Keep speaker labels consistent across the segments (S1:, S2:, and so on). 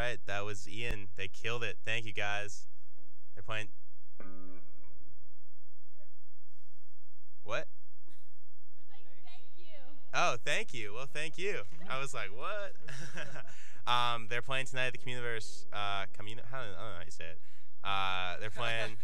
S1: right, that was Ian. They killed it. Thank you, guys. They're playing. What? Oh, thank you. Well, thank you. I was like, what? They're playing tonight at the Communiverse. I don't know how you say it. They're playing.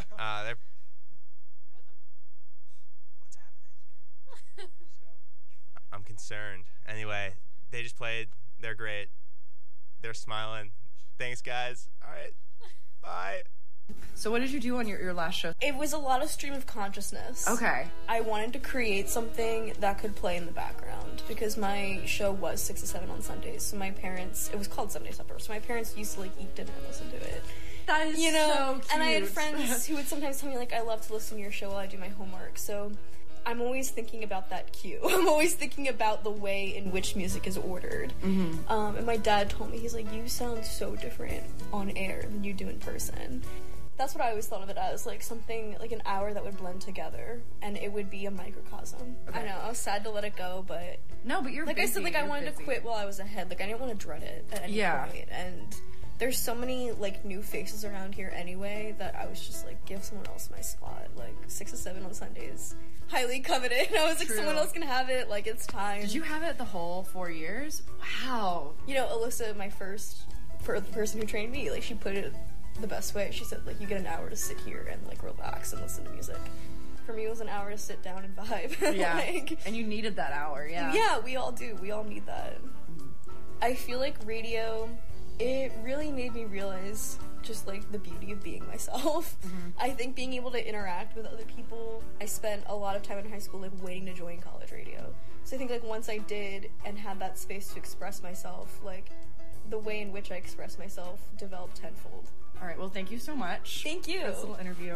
S1: What's happening? I'm concerned. Anyway, they just played. They're great. They're smiling. Thanks, guys. All right. Bye.
S2: So what did you do on your last show?
S3: It was a lot of stream of consciousness.
S2: Okay.
S3: I wanted to create something that could play in the background because my show was 6 to 7 on Sundays. So my parents, it was called Sunday Supper. So my parents used to eat dinner and listen to it.
S2: That is so cute.
S3: And I had friends who would sometimes tell me I love to listen to your show while I do my homework. So I'm always thinking about that cue. I'm always thinking about the way in which music is ordered.
S2: Mm-hmm.
S3: And my dad told me, he's like, you sound so different on air than you do in person. That's what I always thought of it as, something, an hour that would blend together, and it would be a microcosm. Okay. I know, I was sad to let it go, but...
S2: No, but you're busy.
S3: I said, I wanted to quit while I was ahead. I didn't want to dread it at any point, and there's so many, new faces around here anyway, that I was just, give someone else my spot. 6 to 7 on Sundays. Highly coveted. I was someone else can have it, it's time.
S2: Did you have it the whole 4 years? Wow.
S3: Alyssa, the person who trained me, she put it the best way. She said, you get an hour to sit here and, relax and listen to music. For me, it was an hour to sit down and vibe.
S2: Yeah, and you needed that hour, yeah.
S3: Yeah, we all do. We all need that. I feel like radio, it really made me realize just, the beauty of being myself. Mm-hmm. I think being able to interact with other people, I spent a lot of time in high school, waiting to join college radio. So I think, once I did and had that space to express myself, the way in which I express myself developed tenfold.
S2: All right, well, thank you so much.
S3: Thank you.
S2: For this little interview.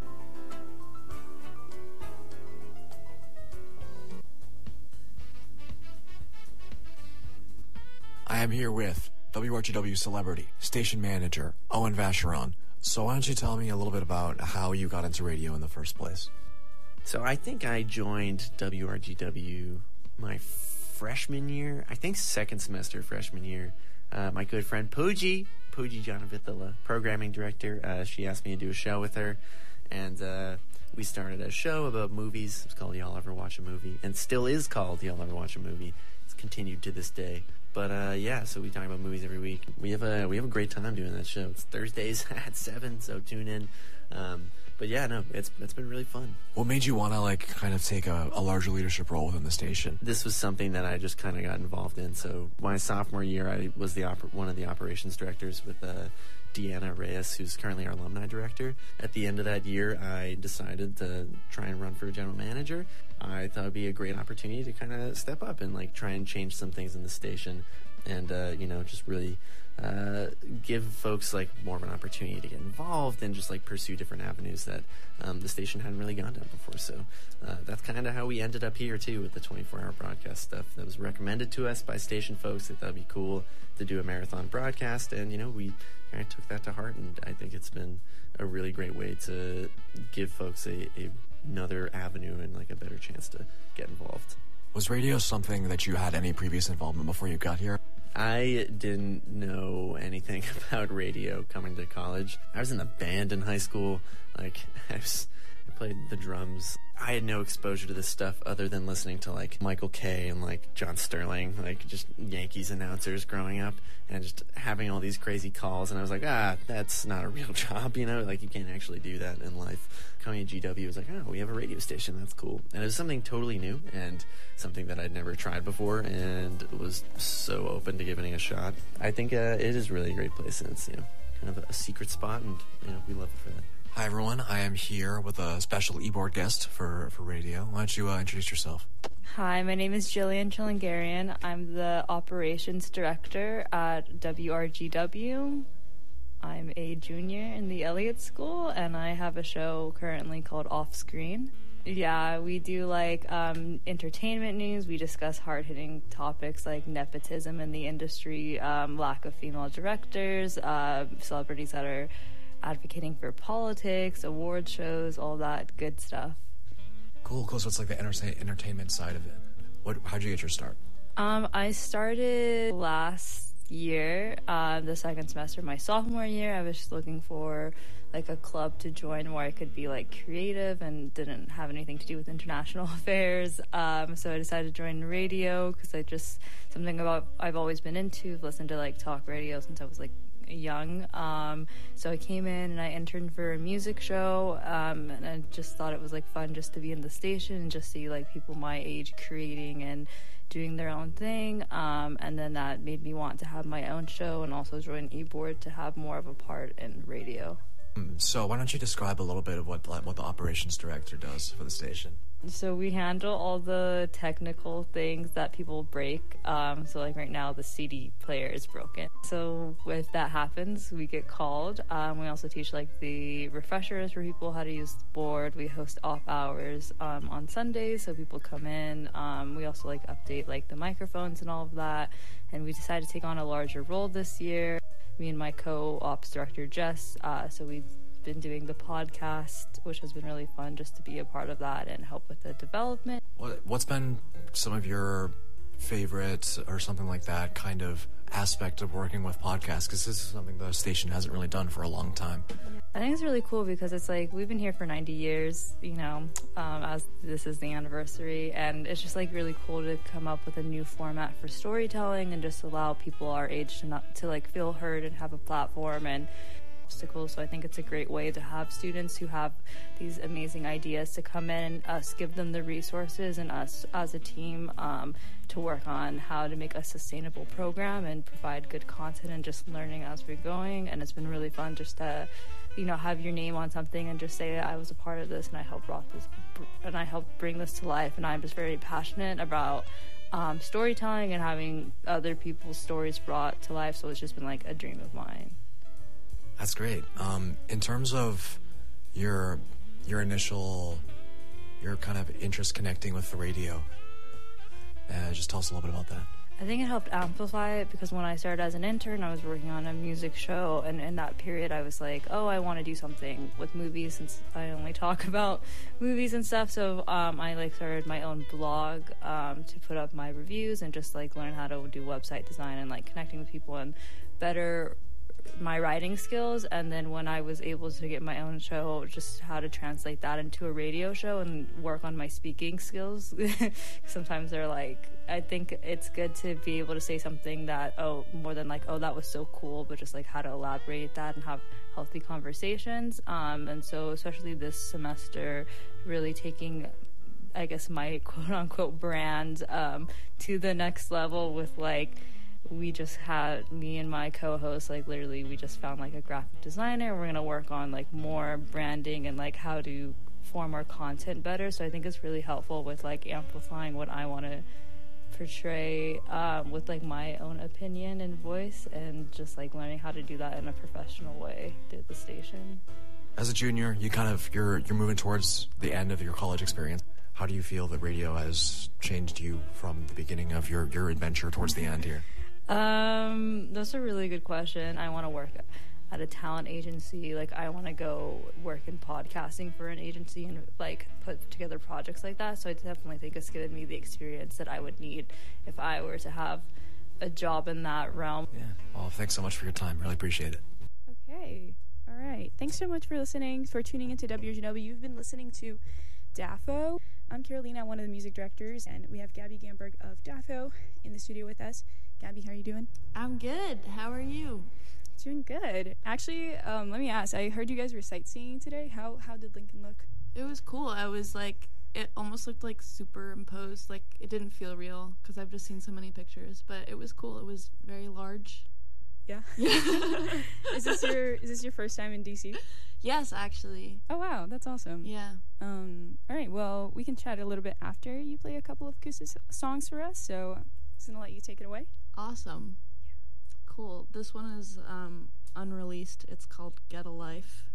S4: I am here with WRGW celebrity, station manager, Owen Vacheron. So why don't you tell me a little bit about how you got into radio in the first place?
S5: So I think I joined WRGW my freshman year, second semester freshman year. My good friend Pooji Janavithila, programming director, she asked me to do a show with her, and we started a show about movies. It was called Y'all Ever Watch a Movie, and still is called Y'all Ever Watch a Movie. It's continued to this day. But so we talk about movies every week. We have a great time doing that show. It's Thursdays at 7, so tune in. But yeah, no, it's been really fun.
S4: What made you want to kind of take a larger leadership role within the station?
S5: This was something that I just kind of got involved in. So my sophomore year, I was one of the operations directors with Deanna Reyes, who's currently our alumni director. At the end of that year, I decided to try and run for general manager. I thought it would be a great opportunity to kind of step up and try and change some things in the station, and just really give folks more of an opportunity to get involved and just pursue different avenues that the station hadn't really gone down before. So that's kind of how we ended up here too, with the 24-hour broadcast stuff that was recommended to us by station folks. That would be cool to do a marathon broadcast, and we kind of took that to heart, and I think it's been a really great way to give folks another avenue and a better chance to get involved.
S4: Was radio something that you had any previous involvement before you got here?
S5: I didn't know anything about radio coming to college. I was in the band in high school. I played the drums. I had no exposure to this stuff other than listening to Michael Kay and John Sterling, just Yankees announcers growing up, and just having all these crazy calls. And I was like, that's not a real job, you can't actually do that in life. Coming to GW was we have a radio station, that's cool. And it was something totally new and something that I'd never tried before, and was so open to giving it a shot. I think it is really a great place, and it's kind of a secret spot, and we love it for that.
S4: Hi everyone, I am here with a special e-board guest for radio. Why don't you introduce yourself?
S6: Hi, my name is Jillian Chillingarian. I'm the operations director at WRGW. I'm a junior in the Elliott School, and I have a show currently called Off Screen. Yeah, we do entertainment news. We discuss hard-hitting topics like nepotism in the industry, lack of female directors, celebrities that are advocating for politics, award shows, all that good stuff.
S4: Cool. So it's the entertainment side of it. How'd you get your start?
S6: I started last year, the second semester, my sophomore year. I was just looking for like a club to join where I could be like creative and didn't have anything to do with international affairs. So I decided to join radio because something about I've always been into, listened to like talk radio since I was like young. So I came in and I interned for a music show, and I just thought it was like fun just to be in the station and just see like people my age creating and doing their own thing, and then that made me want to have my own show and also join eBoard to have more of a part in radio.
S4: So why don't you describe a little bit of what the operations director does for the station?
S6: So we handle all the technical things that people break. So like right now the CD player is broken. So if that happens, we get called. We also teach like the refreshers for people how to use the board. We host off hours on Sundays, so people come in. We also like update like the microphones and all of that. And we decided to take on a larger role this year. Me and my co-ops director Jess. So we've been doing the podcast, which has been really fun just to be a part of that and help with the development.
S4: What's been some of your favorites or something like that kind of aspect of working with podcasts? Because this is something the station hasn't really done for a long time.
S6: I think it's really cool because it's like we've been here for 90 years, as this is the anniversary, and it's just like really cool to come up with a new format for storytelling and just allow people our age to like feel heard and have a platform and obstacles. So I think it's a great way to have students who have these amazing ideas to come in, us give them the resources, and us as a team to work on how to make a sustainable program and provide good content and just learning as we're going. And it's been really fun just to have your name on something and just say I was a part of this and I helped bring this to life. And I'm just very passionate about storytelling and having other people's stories brought to life. So it's just been like a dream of mine.
S4: That's great. In terms of your kind of interest connecting with the radio, just tell us a little bit about that.
S6: I think it helped amplify it because when I started as an intern, I was working on a music show, and in that period I was like, I want to do something with movies since I only talk about movies and stuff. So I like started my own blog to put up my reviews and just like learn how to do website design and like connecting with people and better my writing skills. And then when I was able to get my own show, just how to translate that into a radio show and work on my speaking skills. Sometimes they're like, I think it's good to be able to say something that more than like that was so cool, but just like how to elaborate that and have healthy conversations. And so especially this semester, really taking I guess my quote unquote brand to the next level with like we just had me and my co-host, like literally we just found like a graphic designer. We're gonna work on like more branding and like how to form our content better. So I think it's really helpful with like amplifying what I want to portray with like my own opinion and voice, and just like learning how to do that in a professional way at the station.
S4: As a junior, you're moving towards the end of your college experience. How do you feel that radio has changed you from the beginning of your adventure towards the end here?
S6: That's a really good question. I want to work at a talent agency. Like I want to go work in podcasting for an agency and like put together projects like that. So I definitely think it's given me the experience that I would need if I were to have a job in that realm.
S4: Yeah. Well, thanks so much for your time. Really appreciate it.
S7: Okay. All right. Thanks so much for listening, for tuning into WRGW. You've been listening to DAFO. I'm Carolina, one of the music directors, and we have Gabby Gamberg of DAFO in the studio with us. Gabby, how are you doing?
S8: I'm good. How are you?
S7: Doing good. Actually, let me ask. I heard you guys were sightseeing today. How did Lincoln look?
S8: It was cool. I was like, it almost looked like superimposed. Like it didn't feel real because I've just seen so many pictures. But it was cool. It was very large.
S7: Yeah. Is this your first time in DC?
S8: Yes, actually.
S7: Oh wow, that's awesome.
S8: Yeah.
S7: All right. Well, we can chat a little bit after you play a couple of acoustic songs for us. So I'm just gonna let you take it away.
S8: Awesome. Yeah. Cool. This one is unreleased. It's called Get a Life.